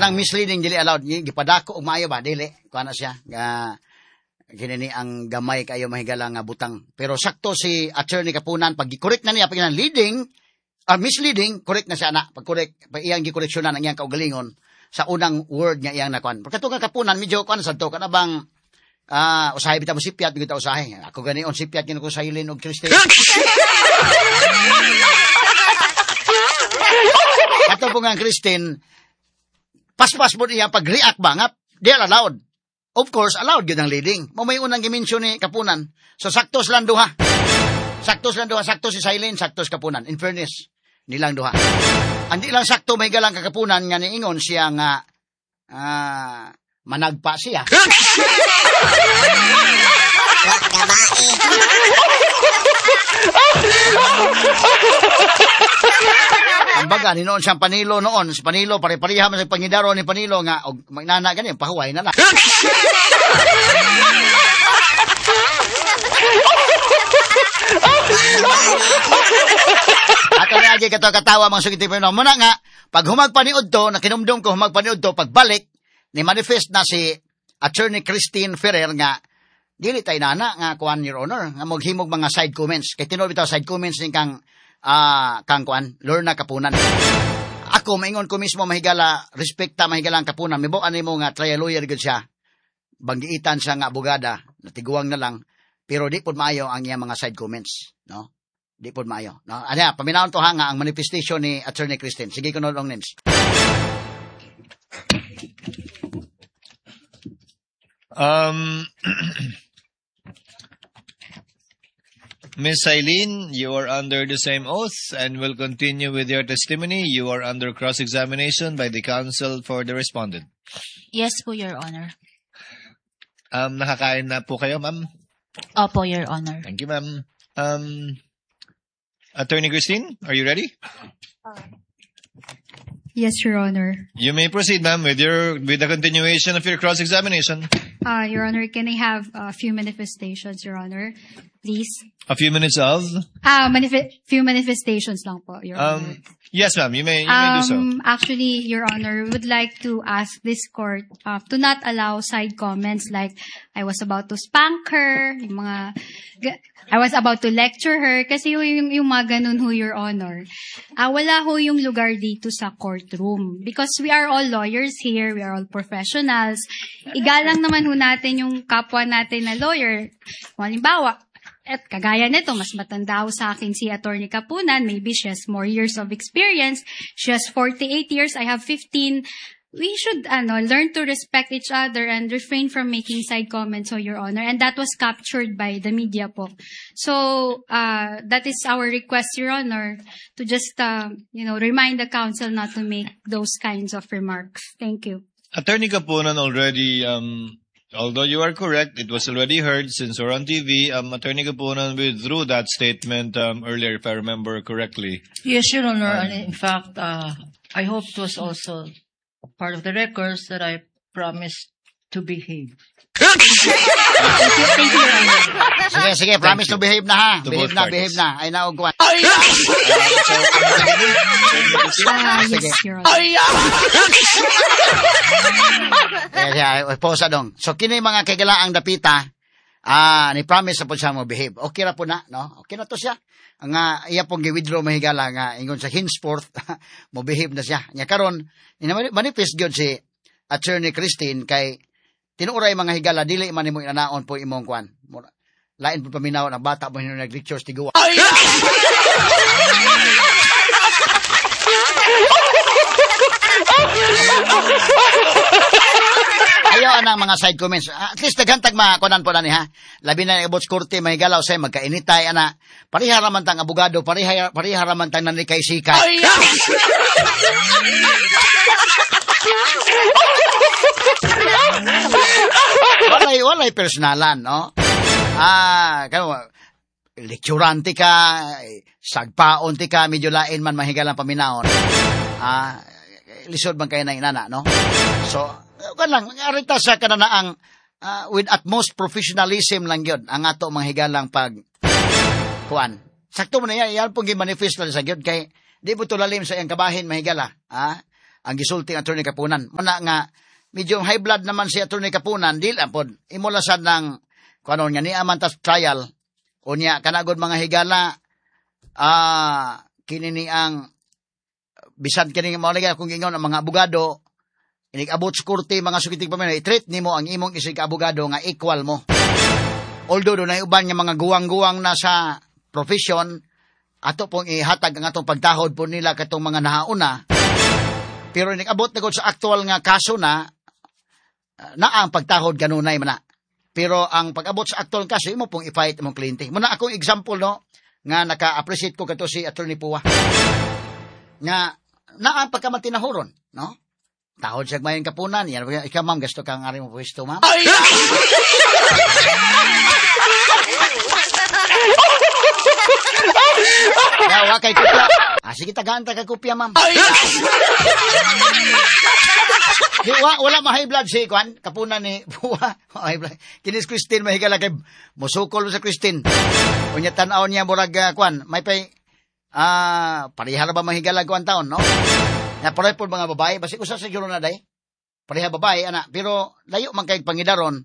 kanang misleading dili allowed, gipadako og maayo ba dili kuan na siya nga kinini ang gamay kayo mahigala nga butang. Pero sakto si Attorney Kapunan pag gi-correct na niya pag leading misleading, correct na siya na. Pag correct, pag iyang gikoreksyonan ang iyang kaugalingon sa unang word nga iyang nakuan. Pagkato nga Kapunan, medyo kuan sa to, ka na bang usahay bita mo sipyat, bigita usahay. Ako ganion sipyat, yun ako sa Hilin o Christine. Kato po nga Christine, paspas mo niya pag-react ba nga, they are allowed. Of course, allowed yun ang leading. May unang giminsyon ni Kapunan. So, sakto silang duha. Sakto si Silene, sakto si Kapunan. In fairness, nilang duha. Andi lang sakto may galang kakapunan nga niingon siya nga managpa siya. Ang baga, ni noon siyang Panilo noon. Si Panilo, pare-pareha man sa pangidaro ni Panilo nga, o magnana ganyan, pahuway na lang. Ato na agi katawa mga sugiti pero muna nga pag humagpaniud to nakinumdum ko humagpaniud to pagbalik ni manifest na si Attorney Christine Ferrer nga dili tay nana nga kuan your honor nga maghimog mga side comments kay tinuod bitaw side comments ning kang kuan Lorna Kapunan. Ako maingon ko mismo mahigala respekta mahigala ang Kapunan mibo ani mo nga trial lawyer gud siya banggiitan siya nga abogada natiguang na lang pero di pod maayo ang iyang mga side comments no. Di po maayo. No? Ano, paminahon to ha nga ang manifestation ni Attorney Christine. Sige ko na long names. Ms. Eileen, you are under the same oath and will continue with your testimony. You are under cross-examination by the counsel for the respondent. Yes po, Your Honor. Nakakain na po kayo, ma'am? Opo, Your Honor. Thank you, ma'am. Attorney Christine, are you ready? Yes, Your Honor. You may proceed, ma'am, with the continuation of your cross-examination. Your Honor, can I have a few manifestations, Your Honor? Please. A few minutes of? Few manifestations lang po, Your Honor. Yes, ma'am, you may do so. Actually, Your Honor, we would like to ask this court to not allow side comments like, I was about to spank her, I was about to lecture her, kasi yung mga ganun ho, Your Honor. Wala ho yung lugar dito sa courtroom. Because we are all lawyers here, we are all professionals. Igalang naman ho natin yung kapwa natin na lawyer. Halimbawa, at kagaya nito, mas matanda ho sa akin si Attorney Kapunan. Maybe she has more years of experience. She has 48 years. I have 15. We should learn to respect each other and refrain from making side comments, Your Honor. And that was captured by the media po. So, that is our request, Your Honor, to just, remind the counsel not to make those kinds of remarks. Thank you. Attorney Kapunan already, although you are correct, it was already heard since we're on TV. Attorney Kapunan withdrew that statement earlier, if I remember correctly. Yes, Your Honor. And in fact, I hope it was also part of the records that I promised to behave. Thank you, Your Honor. Sige, promise to behave na ha. Behave na. Ay naugwan. Yes, Your Honor. Posa dong. So, kini mga kagalaang dapita, ni promise na po siya mo behave. Okay na po na, no? Okay na to siya. Ang iya pong gi-withdraw mahigala nga ingon sa henceforth mo behave na siya. Nya karon manifest gyud si Attorney Christine kay tinuoray mga higala dili man nimo inanaon po imong kwan. Lain po paminaw ang bata mo hino nag-lectures tiguwa. Ayaw anang mga side comments. At least naghantag makunan po na ni ha. Labi na ibot korte may galaw say magkainitay ana. Pareha raman tang abogado, pareha raman tang nanikay sikay. Walay personalan, no? Lekturante ka, sagpaon ti ka, medyo lain man mahigalang paminaon. Lisod man kayo na inana, no? So, lang, arita sa kananaang with utmost professionalism lang yun, ang ato mahigalang kuan. Sakto mo na yan pong gimanifest lang sa yun, kay di po tulalim sa iyang kabahin mahigala, ang gisulti ng Attorney Kapunan. Muna nga, medyo high blood naman si Attorney Kapunan, di lang po, imulasan ng, kung ano nga, ni Amantas trial, o niya, kanagod mga higala, kinini ang, bisan kining mga kung ingon ang mga abogado, inig-abot sa kurte, mga sukitig pamilya, i-treat ni mo ang imong isig abogado nga equal mo. Although doon ay uban nga mga guwang-guwang na sa profession, ato pong ihatag ang atong pagtahod po nila katong mga nahauna, pero inig-abot na sa actual nga kaso na ang pagtahod ganunay man na. Pero ang pag-abot sa actual kaso, imo pong i-fight imong kliyente. Muna akong example, no, nga naka-appreciate ko kato si Attorney Pua. Nga, ang pagkamatinahuron, no? Tahod siya mayon kapunan. Yan, ikaw, ma'am, gusto kang ari mo pwesto, ma'am? Yawa kay kupya. Sige, tagaan ka kupya, ma'am. Di, wala ma-high blood si Kwan, kapunan ni Buwa. High blood. Kinis Christine, mahigala kay musukol mo sa Christine. Unya tanaw niya, murag, Kwan, may pay, parihara ba mahigala Kwan taon, no? Na pareho po mga babae, basi usa sa siguro na day. Pareha babae, ana. Pero layo man kay pangidaron,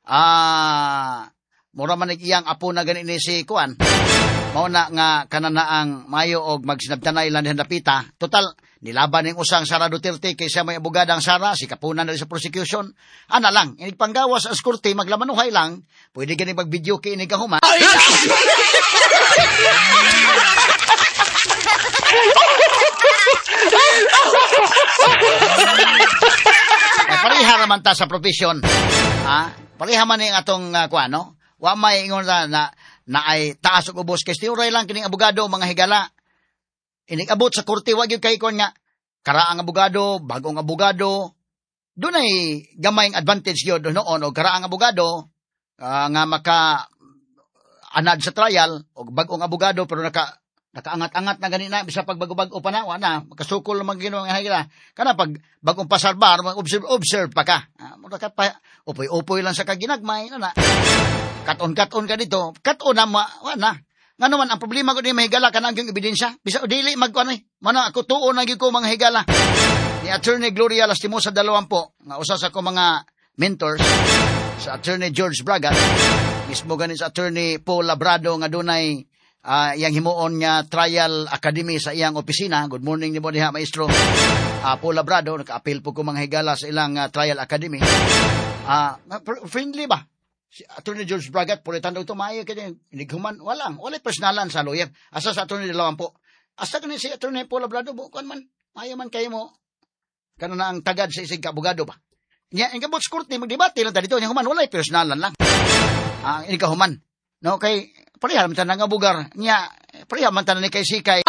mura man iyang apo na ganin ni si Kwan. Mauna nga kananaang mayo og magsinabtanay lang ni Dapita. Total, nilaban ng usang Sara Duterte kaysa may abogadang Sara, si kapunan na sa prosecution. Ana lang, inig panggawas as kurte, maglamanuhay lang, pwede gani mag-video kay inig kahuma. Pariha naman ta sa profession. Pariha man yung atong kuha, no? Wa may ingon na ay taas og ubos kay stiuray lang kining abogado mga higala. Inig-abot sa korte wa gyud kay kon nga karaang abogado, bagong abogado. Dunay gamayng advantage gyud noon og karaang abogado nga maka anad sa trial og bagong abogado pero nakaangat-angat na ganina bisa pag bago-bago pa na wala makasukol man Ginoo nga higala. Kana pag bagong pasarbar, observe pa ka. Mura ka pa upoy-upoy lang sa kaginagmay na. Katon-katon ka dito. Katon na, wala. Nga naman, ang problema ko din mahigala ka na ang ebidensya. Bisa, dili, magkuhan Mana, ako tuon na ko mga higala. Ni Attorney Gloria Lastimosa 20, nga usas ako mga mentors, sa Attorney George Bragat, mismo ganin sa Attorney Paul Labrado, nga dunay, yang himuon nga trial academy sa iyang opisina. Good morning ni mo diha, maestro. Paul Labrado, naka-appeal po ko mga higala sa ilang trial academy. Friendly ba? Si Attorney George Bragat, pulitan daw ito, maayo kanya, inighuman, wala personalan sa lawyer. Asa sa Attorney 20. Asa ka si Attorney Paul Labrado, bukuan man, maayo man kayo mo, kano na ang tagad sa isig kabugado ba? Nya, ang kabot sa korte, magdebate lang dito, inighuman, wala personalan lang. Inighuman. No, kay, pareha man tanang abugar, nya, pareha man tanang ni kay Sikay.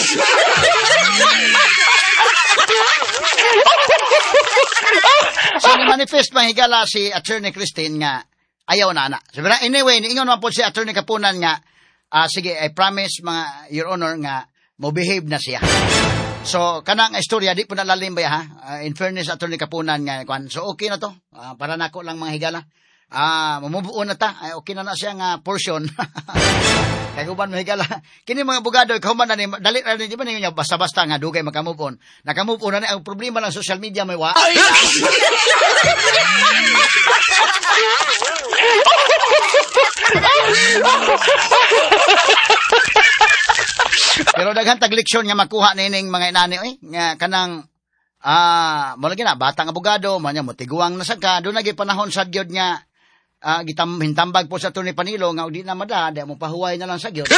So, manifest mahigala si Attorney Christine nga, ayaw na. Anyway, niingon man po si Attorney Kapunan nga, sige, I promise, Your Honor, nga, mo-behave na siya. So, kanang istorya, di po nalalim ba ha? In fairness, Attorney Kapunan nga, so okay na to. Para nako lang mga higala. Mamubuo na ta. Okay na siya nga portion. Kaguban mga higala. Kini mga abogado, kauman na ni, dali na di ba niya, basta-basta nga, dugay makamove on. Nakamove on na ni, ang problema ng social media may wa. Pero daghan tag leksyon nga makuha nining mga inani nga kanang mo lagi na batang abogado mo nya motiguang na sagka do nagi panahon sa gyud nga hintambag po sa Attorney Panilo nga di na mada mo pahuway na lang sa gyud.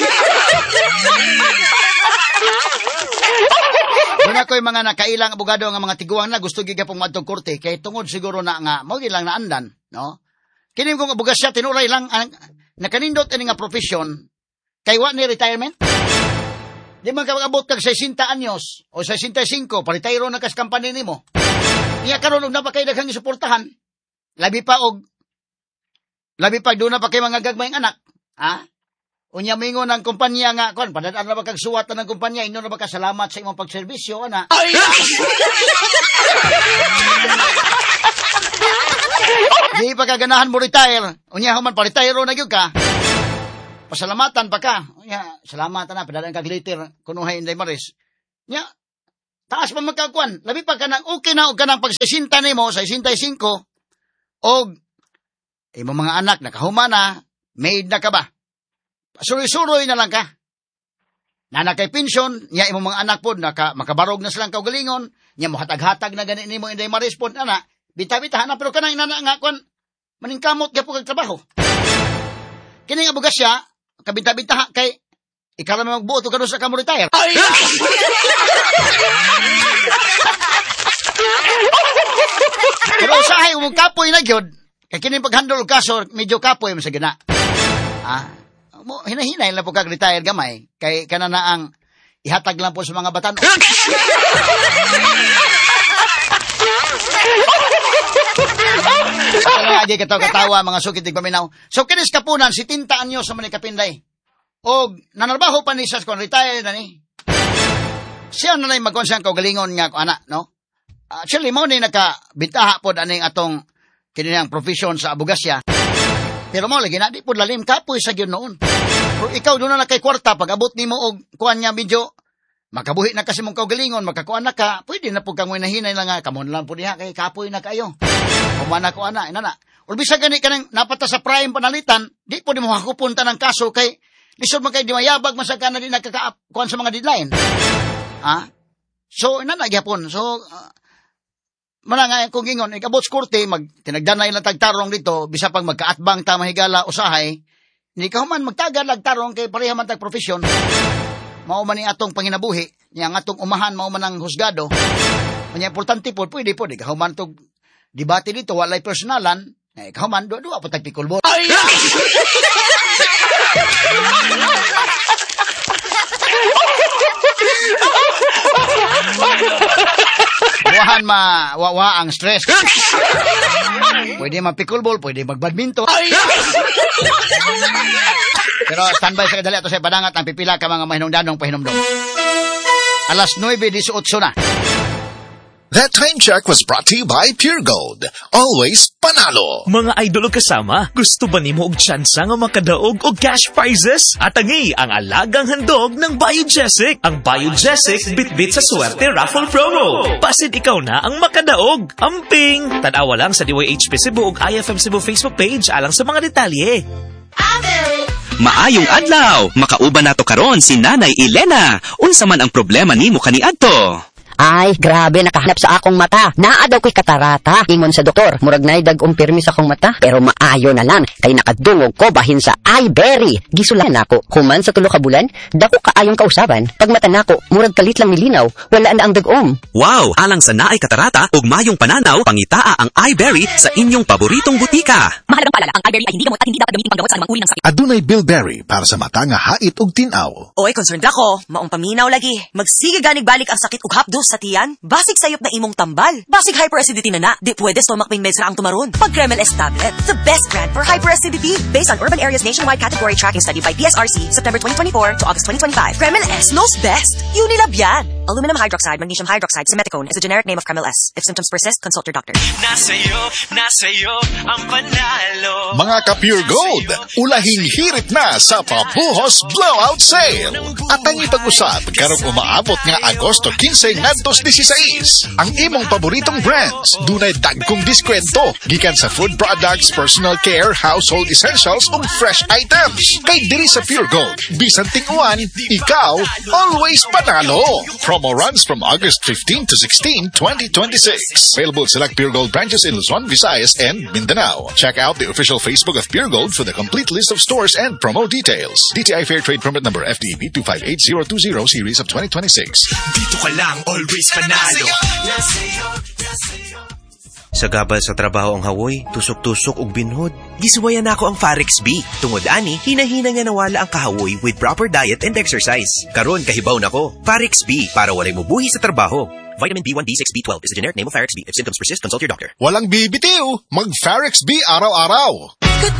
Doon ako'y mga nakailang abogado nga mga tiguang na gusto giga pong madtong korte kay tungod siguro na nga mo gilang na andan, no? Kining kong abogasya tinuray lang nakanindot ini nga profession kay wa ni retirement. Di man ka mag-abot kag 60 anyos o 65 pa-retiro na kas company nimo. Iya karon og napakay daghang isuportahan. Labi pa do na pa kay mga gagmayng anak. Unya mingon ang kumpanya nga kon padadaan na ba kag suwat ng kumpanya inyo na ba ka salamat sa imong pagserbisyo ana. Di pa ka ganahan mo retire. Unya human pa-retiro na gyud ka. Pasalamatan pa ka. Unya, salamatan na padadaan kag later kunuhay inday maris. Nya taas pa magkakuan. Labi pa ka nang okay na o ka nang pagsisinta ni mo sa 65 o imo mga anak nakahuma na, maid na ka ba? Suroy-suroy na lang ka. Na kay pension, niya imo mga anak po makabarog na silang kaugalingon, niya mo hatag-hatag na ganin nimo inday ma-respond ana. Bita-bita na pero kanang inana nga kuan maningkamot gyapon kag trabaho. Kini nga bugas siya, kabita-bita kay ikaw na magbuot o sa kamo retire. Pero usahay mong kapoy na gyud, kay kini paghandle og kaso medyo kapoy man sa gina. Mo hinahinay lang po kag retire gamay kay kanana ang ihatag lang po sa mga batan. Lagi katawa mga sukit tig paminaw. So kinis kapunan si Tinta anyo sa manay kapinday. Og nanarbaho pa ni sa kon retire na ni. Siya na lay magkon siyang kaugalingon nga ana, no? Actually mo ni nakabitaha pod aning atong kining profession sa abogasya. Pero mo lagi na di pod lalim kapoy sa gyud noon. Kung ikaw doon na kay kwarta pag abot nimo og kuan nya medyo makabuhi na kasi mong kaugalingon, makakuan na ka, pwede na po kang hinahinay lang nga, kamon lang po diha, kay kapoy na kayo. Kumana ko ana, inana. Or bisa gani ka nang napata sa prime panalitan, di po di mo hakupunta ng kaso kay, lisod man kayo di mayabag, masaka na di nakakakuan sa mga deadline. So, inana gyapon. So, mana nga kung gingon, ikabot skurte, tinagdanay lang tagtarong dito, bisa pag magkaatbang tamahigala usahay, hindi ka man magtagal lagtarong kay pareha man tag-profesyon. Mao man ni atong panginabuhi, niya ang atong umahan mao man ang husgado. Nya importante po, pwede po di kahuman tog debate dito walay personalan, kahuman do pa tag pikulbot. Buwahan wawa ang stress. Pwede magpikulbol, pwede magbadminton. Pero standby sa kadali ato sa padangat ang pipila ka mga mahinungdanong pahinumdom. Alas 9:18 na. That time check was brought to you by Pure Gold. Always panalo. Mga idol o kasama, gusto ba nimo og tsansa nga makadaog og cash prizes? Atangi ang alagang handog ng Biogesic. Ang Biogesic bit-bit sa swerte raffle promo. Pasid ikaw na ang makadaog. Amping! Tanawa lang sa DYHP Cebu ug IFM Cebu Facebook page alang sa mga detalye. Maayong adlaw, makauban nato karon si Nanay Elena. Unsa man ang problema nimo kaniadto? Ay, grabe, nakahanap sa akong mata. Naa daw ko'y katarata. Ingon sa doktor, murag na dag umpirmi sa akong mata. Pero maayo na lang, kay nakadungog ko bahin sa iBerry. Gisulan ako, human sa 3 ka bulan, dako kaayong kausaban. Pag mata nako, murag kalit lang milinaw, wala na ang dagom. Wow, alang sa naay katarata ug mayong pananaw, pangitaa ang iBerry sa inyong paboritong butika. Mahalagang paalala, ang iBerry ay hindi gamot at hindi dapat gamitin panggamot sa anumang uri ng sakit. Adunay Bilberry para sa mata nga hait ug tinaw. Oy, concerned ako, maong paminaw lagi. Magsige ganig balik ang sakit ug hapdos sa tiyan. Basig sayop na imong tambal. Basig hyperacidity na. Di pwede stomach pain meds na ang tumaron. Pag Kremel S tablet, the best brand for hyperacidity. Based on Urban Area's nationwide category tracking study by PSRC, September 2024 to August 2025. Kremel S knows best. Unilab yan. Aluminum hydroxide, magnesium hydroxide, simeticone is a generic name of Kremel S. If symptoms persist, consult your doctor. Nasayo ang panalo. Mga ka-Pure Gold, ulahing hirit na sa Pabuhos Blowout Sale. At ang ipag-usap, karong umaabot nga Agosto 15 ngadtos 16. Ang imong paboritong brands, dunay dagkong diskwento, gikan sa food products, personal care, household essentials, ug fresh items. Kay diri sa Pure Gold, bisan ting-uwan, ikaw, always panalo. Promo runs from August 15 to 16, 2026. Available at select Pure Gold branches in Luzon, Visayas, and Mindanao. Check out the official Facebook of Pure Gold for the complete list of stores and promo details. DTI Fair Trade Permit Number FDB 258020 Series of 2026. Dito ka lang, always panalo. Sa gabal sa trabaho ang hawoy, tusok-tusok ug binhod. Gisuwayan nako ang Farex B. Tungod ani, hinahina nga nawala ang kahawoy with proper diet and exercise. Karon kahibaw nako. Farex B para walay mubuhi sa trabaho. Vitamin B1, B6, B12 is a generic name of Farex B. If symptoms persist, consult your doctor. Walang bibitiw, mag Farex B araw-araw. Goodbye!